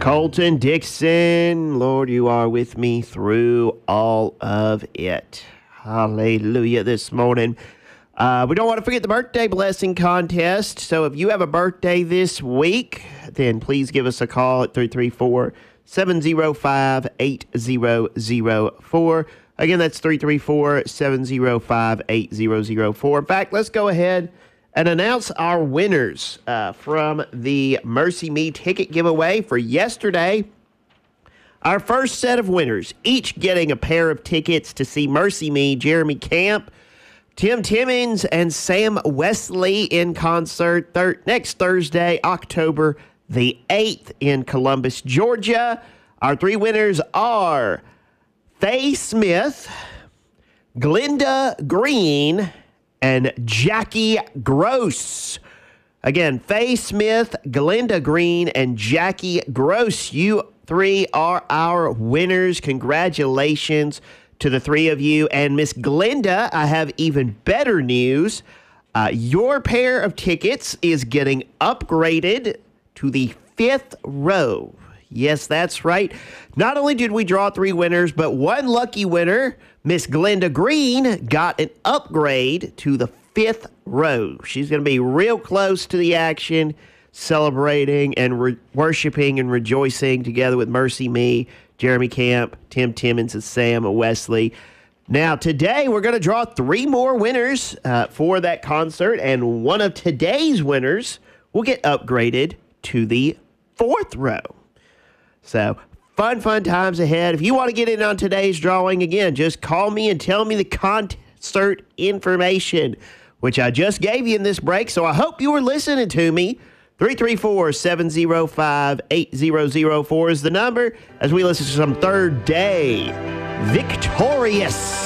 Colton Dixon, Lord, you are with me through all of it. Hallelujah this morning. We don't want to forget the birthday blessing contest. So if you have a birthday this week, then please give us a call at 334-705-8004. Again, that's 334-705-8004. In fact, let's go ahead and announce our winners from the Mercy Me ticket giveaway for yesterday. Our first set of winners, each getting a pair of tickets to see Mercy Me, Jeremy Camp, Tim Timmons, and Sam Wesley in concert next Thursday, October the 8th in Columbus, Georgia. Our three winners are Faye Smith, Glenda Green, and Jackie Gross. Again, Faye Smith, Glenda Green, and Jackie Gross. You three are our winners. Congratulations to the three of you. And Miss Glenda, I have even better news. Your pair of tickets is getting upgraded to the 5th row. Yes, that's right. Not only did we draw three winners, but one lucky winner, Miss Glenda Green, got an upgrade to the 5th row. She's going to be real close to the action, celebrating and worshiping and rejoicing together with Mercy Me, Jeremy Camp, Tim Timmons, and Sam Wesley. Now, today we're going to draw three more winners for that concert, and one of today's winners will get upgraded to the 4th row. So, fun times ahead. If you want to get in on today's drawing, again, just call me and tell me the concert information, which I just gave you in this break, so I hope you were listening to me. 334-705-8004 is the number as we listen to some Third Day Victorious.